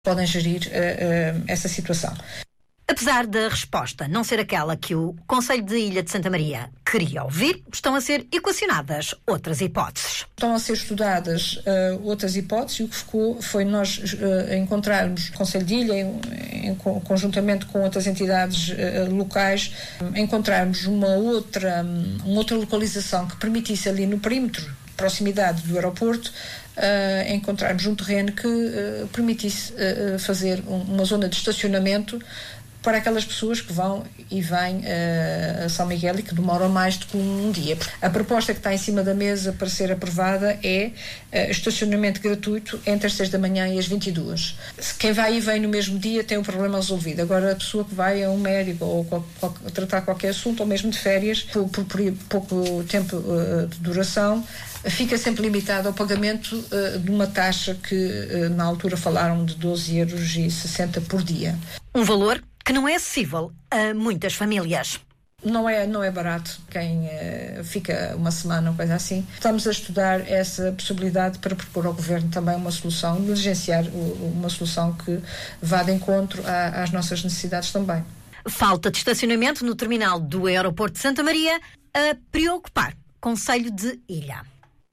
podem gerir essa situação. Apesar da resposta não ser aquela que o Conselho de Ilha de Santa Maria queria ouvir, estão a ser equacionadas outras hipóteses. Estão a ser estudadas outras hipóteses e o que ficou foi nós encontrarmos o Conselho de Ilha, conjuntamente com outras entidades locais, encontrarmos uma outra localização que permitisse ali no perímetro, proximidade do aeroporto, encontrarmos um terreno que permitisse fazer uma zona de estacionamento para aquelas pessoas que vão e vêm a São Miguel e que demoram mais do que um dia. A proposta que está em cima da mesa para ser aprovada é estacionamento gratuito entre as 6 da manhã e as 22. Quem vai e vem no mesmo dia tem o problema resolvido. Agora, a pessoa que vai a um médico ou tratar qualquer assunto, ou mesmo de férias, por pouco tempo de duração, fica sempre limitado ao pagamento de uma taxa que na altura falaram de 12,60 € por dia. Um valor que não é acessível a muitas famílias. Não é barato quem fica uma semana ou coisa assim. Estamos a estudar essa possibilidade para propor ao Governo também uma solução, diligenciar uma solução que vá de encontro às nossas necessidades também. Falta de estacionamento no terminal do aeroporto de Santa Maria a preocupar Conselho de Ilha.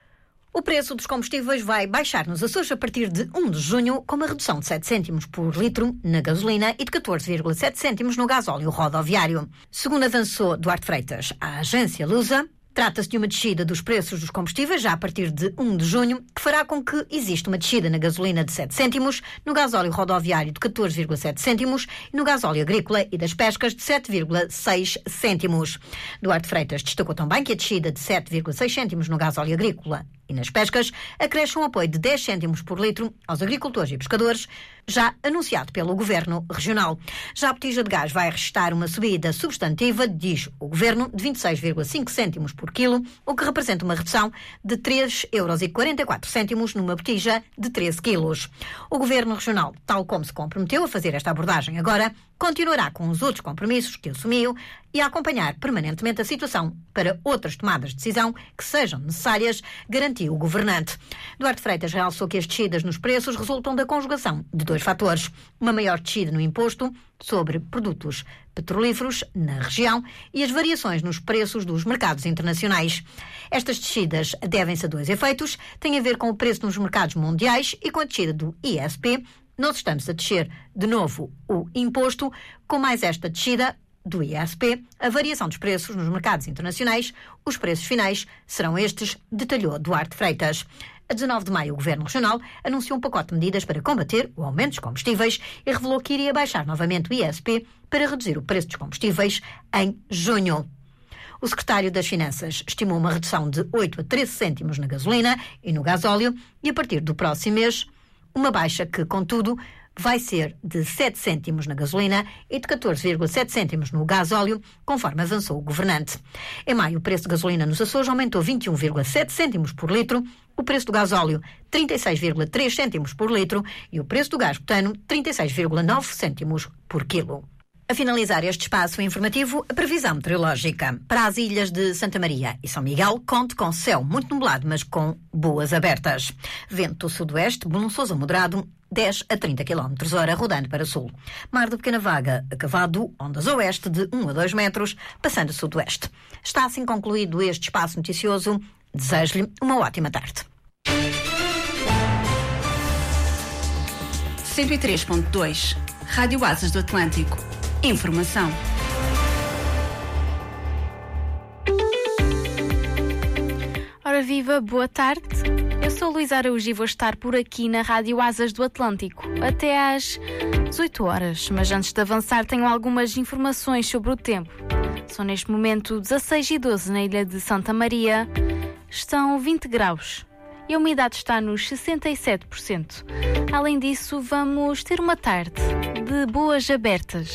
O preço dos combustíveis vai baixar nos Açores a partir de 1 de junho, com uma redução de 7 cêntimos por litro na gasolina e de 14,7 cêntimos no gasóleo rodoviário. Segundo avançou Duarte Freitas, a agência Lusa, trata-se de uma descida dos preços dos combustíveis já a partir de 1 de junho, que fará com que exista uma descida na gasolina de 7 cêntimos, no gasóleo rodoviário de 14,7 cêntimos e no gasóleo agrícola e das pescas de 7,6 cêntimos. Duarte Freitas destacou também que a descida de 7,6 cêntimos no gasóleo agrícola e nas pescas acresce um apoio de 10 cêntimos por litro aos agricultores e pescadores, já anunciado pelo Governo Regional. Já a botija de gás vai registrar uma subida substantiva, diz o Governo, de 26,5 cêntimos por quilo, o que representa uma redução de 3,44 € numa botija de 13 quilos. O Governo Regional, tal como se comprometeu a fazer esta abordagem agora, continuará com os outros compromissos que assumiu e a acompanhar permanentemente a situação para outras tomadas de decisão que sejam necessárias, garantiu o governante. Duarte Freitas realçou que as descidas nos preços resultam da conjugação de dois fatores: uma maior descida no imposto sobre produtos petrolíferos na região e as variações nos preços dos mercados internacionais. Estas descidas devem-se a dois efeitos, têm a ver com o preço nos mercados mundiais e com a descida do ISP. Nós estamos a descer de novo o imposto. Com mais esta descida do ISP, a variação dos preços nos mercados internacionais, os preços finais serão estes, detalhou Duarte Freitas. A 19 de maio, o Governo Regional anunciou um pacote de medidas para combater o aumento dos combustíveis e revelou que iria baixar novamente o ISP para reduzir o preço dos combustíveis em junho. O secretário das Finanças estimou uma redução de 8 a 13 cêntimos na gasolina e no gasóleo e, a partir do próximo mês, uma baixa que, contudo, vai ser de 7 cêntimos na gasolina e de 14,7 cêntimos no gasóleo, conforme avançou o governante. Em maio, o preço de gasolina nos Açores aumentou 21,7 cêntimos por litro, o preço do gasóleo 36,3 cêntimos por litro e o preço do gás butano 36,9 cêntimos por quilo. A finalizar este espaço informativo, a previsão meteorológica. Para as ilhas de Santa Maria e São Miguel, conte com céu muito nublado, mas com boas abertas. Vento sudoeste, balançoso a moderado, 10 a 30 km/h, rodando para sul. Mar de pequena vaga, acavado, ondas oeste de 1 a 2 metros, passando a sudoeste. Está assim concluído este espaço noticioso. Desejo-lhe uma ótima tarde. 103.2 Rádio Asas do Atlântico. Informação. Ora viva, boa tarde. Eu sou Luísa Araújo e vou estar por aqui na Rádio Asas do Atlântico até às 18 horas. Mas antes de avançar, tenho algumas informações sobre o tempo. São neste momento 16 e 12 na ilha de Santa Maria. Estão 20 graus. E a umidade está nos 67%. Além disso, vamos ter uma tarde de boas abertas.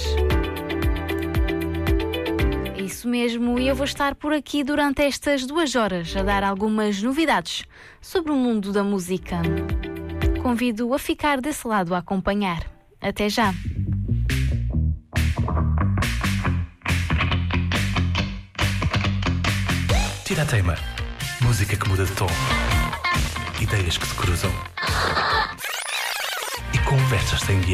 Isso mesmo, e eu vou estar por aqui durante estas 2 horas a dar algumas novidades sobre o mundo da música. Convido a ficar desse lado a acompanhar. Até já! Tira a teima. Música que muda de tom. Ideias que se cruzam e Conversas sem guião.